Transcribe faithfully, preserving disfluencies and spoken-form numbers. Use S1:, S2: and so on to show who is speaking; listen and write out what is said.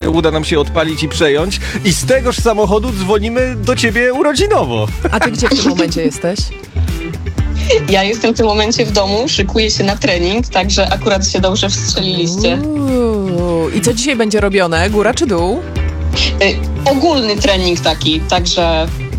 S1: że uda nam się odpalić i przejąć. I z tegoż samochodu dzwonimy do ciebie urodzinowo.
S2: A ty gdzie w tym momencie jesteś?
S3: Ja jestem w tym momencie w domu, szykuję się na trening, także akurat się dobrze wstrzeliliście.
S2: Uuu, i co dzisiaj będzie robione? Góra czy dół?
S3: Y, ogólny trening taki, także